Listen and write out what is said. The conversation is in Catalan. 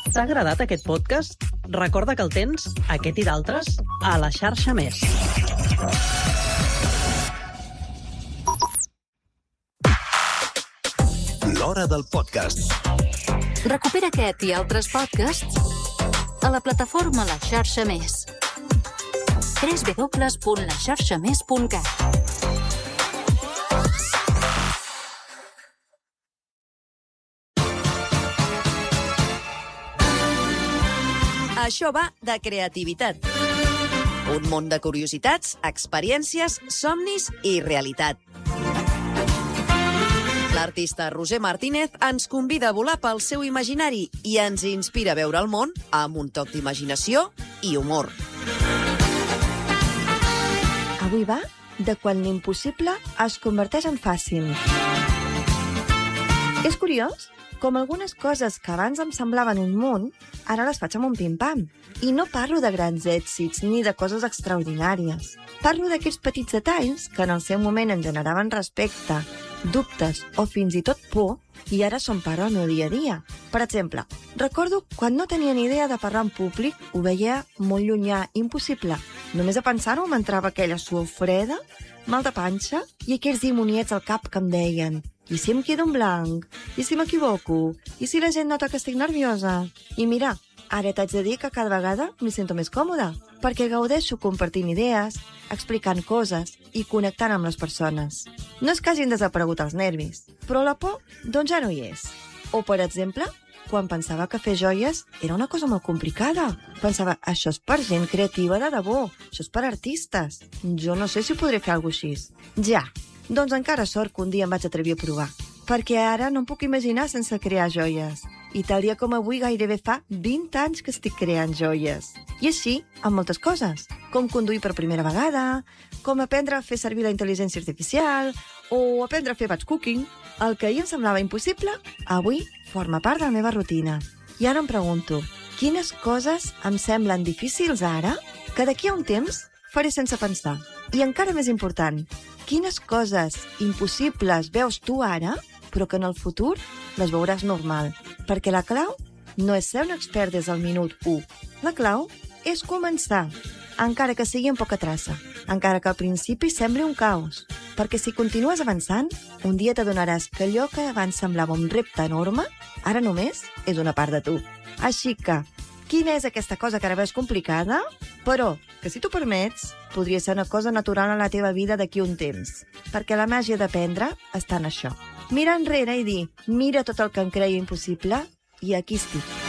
T'ha agradat aquest podcast? Recorda que el tens, aquest i d'altres, a la xarxa Més. L'Hora del podcast. Recupera aquest i altres podcasts a la plataforma La Xarxa Més. www.laxarxamés.cat Això va de creativitat. Un món de curiositats, experiències, somnis i realitat. L'artista Roser Martínez ens convida a volar pel seu imaginari i ens inspira a veure el món amb un toc d'imaginació i humor. Avui va de quan l'impossible es converteix en fàcil. És curiós com algunes coses que abans em semblaven un món, ara les faig amb un pim-pam. I no parlo de grans èxits ni de coses extraordinàries. Parlo d'aquests petits detalls que en el seu moment em generaven respecte, dubtes o fins i tot por, i ara són part del meu dia a dia. Per exemple, recordo quan no tenia ni idea de parlar en públic, ho veia molt llunyà, impossible. Només a pensar-ho m'entrava aquella suor freda, mal de panxa i aquells dimoniets al cap que em deien: i si em quedo en blanc? I si m'equivoco? I si la gent nota que estic nerviosa? I mira, ara t'haig de dir que cada vegada m'hi sento més còmoda, perquè gaudeixo compartint idees, explicant coses i connectant amb les persones. No és que hagin desaparegut els nervis, però la por, doncs ja no hi és. O, per exemple, quan pensava que fer joies era una cosa molt complicada. Pensava, això és per gent creativa de debò, això és per artistes. Jo no sé si podré fer alguna cosa així. Ja, doncs encara sort que un dia em vaig atrevir a provar, perquè ara no em puc imaginar sense crear joies. I tal dia com avui gairebé fa 20 anys que estic creant joies. I així, amb moltes coses, com conduir per primera vegada, com aprendre a fer servir la intel·ligència artificial, o aprendre a fer batch cooking. El que ahir em semblava impossible, avui forma part de la meva rutina. I ara em pregunto, quines coses em semblen difícils ara, que d'aquí a un temps faré sense pensar? I encara més important, quines coses impossibles veus tu ara, però que en el futur les veuràs normal? Perquè la clau no és ser un expert des del minut 1. La clau és començar, encara que sigui amb poca traça, encara que al principi sembli un caos. Perquè si continues avançant, un dia t'adonaràs que allò que abans semblava un repte enorme, ara només és una part de tu. Així que, quina és aquesta cosa que ara veus complicada, però que si t'ho permets, podria ser una cosa natural en la teva vida d'aquí un temps. Perquè la màgia d'aprendre està en això. Mirar enrere i dir, mira tot el que em creia impossible i aquí estic.